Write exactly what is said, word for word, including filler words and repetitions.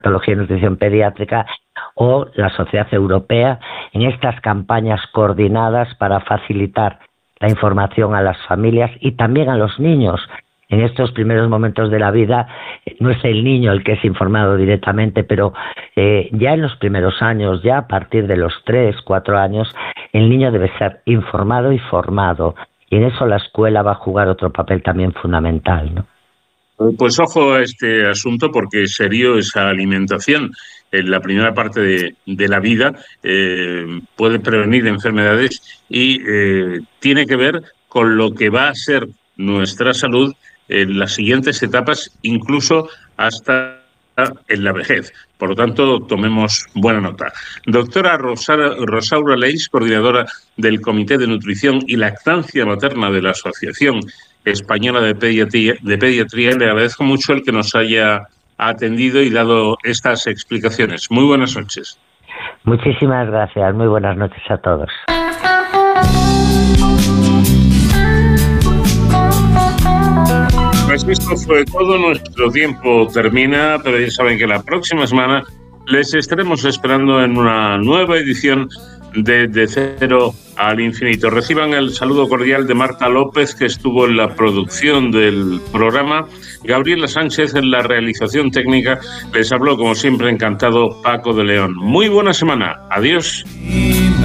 Oncología y Nutrición Pediátrica, o la Sociedad Europea, en estas campañas coordinadas para facilitar la información a las familias y también a los niños. En estos primeros momentos de la vida no es el niño el que es informado directamente, pero eh, ya en los primeros años, ya a partir de los tres, cuatro años, el niño debe ser informado y formado. Y en eso la escuela va a jugar otro papel también fundamental, ¿no? Pues ojo a este asunto, porque es serio esa alimentación. En la primera parte de, de la vida eh, puede prevenir enfermedades y eh, tiene que ver con lo que va a ser nuestra salud en las siguientes etapas, incluso hasta en la vejez. Por lo tanto, tomemos buena nota. Doctora Rosa, Rosaura Leis, coordinadora del Comité de Nutrición y Lactancia Materna de la Asociación Española de Pediatría, de Pediatría, le agradezco mucho el que nos haya atendido y dado estas explicaciones. Muy buenas noches. Muchísimas gracias. Muy buenas noches a todos. Pues esto fue todo, nuestro tiempo termina, pero ya saben que la próxima semana les estaremos esperando en una nueva edición de De Cero al Infinito. Reciban el saludo cordial de Marta López, que estuvo en la producción del programa, Gabriela Sánchez en la realización técnica. Les habló, como siempre, encantado, Paco de León. Muy buena semana. Adiós.